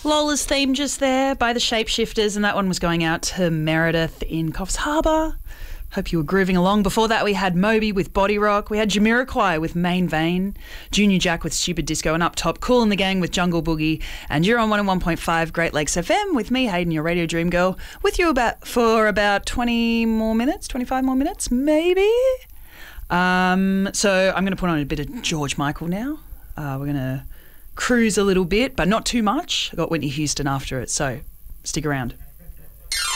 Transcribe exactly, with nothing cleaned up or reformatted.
Lola's theme just there by the Shapeshifters, and that one was going out to Meredith in Coffs Harbour. Hope you were grooving along. Before that, we had Moby with Body Rock. We had Jamiroquai with Main Vein, Junior Jack with Stupid Disco, and up top, Kool and the Gang with Jungle Boogie. And you're on one oh one point five Great Lakes F M with me, Hayden, your radio dream girl, with you about for about twenty more minutes, twenty-five more minutes, maybe. Um, so I'm going to put on a bit of George Michael now. Uh, we're going to cruise a little bit, but not too much. I got Whitney Houston after it, so stick around.